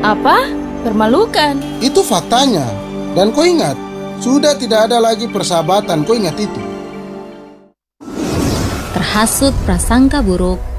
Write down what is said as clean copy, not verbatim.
Apa? Permalukan? Itu faktanya. Dan kau ingat, sudah tidak ada lagi persahabatan, kau ingat itu. Terhasut prasangka buruk,